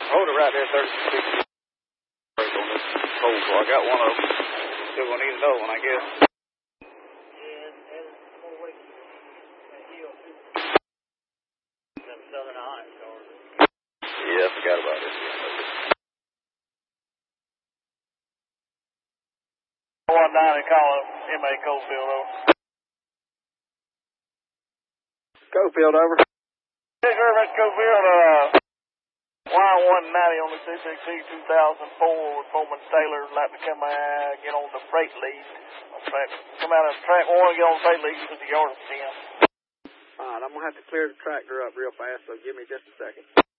Hold it right there, 36. On this pole, so I got one of them. Still gonna need another one, I guess. Yeah, I forgot about this. One down and call him M.A. Cofield over. Cofield over. Yes, sir, Mr. Cofield. Y190 on the CCC 2004 with Foreman Taylor. Like to come get on the freight lead. Come out of track 1, get on the freight lead to the yard of 10. Alright, I'm gonna have to clear the tractor up real fast, so give me just a second.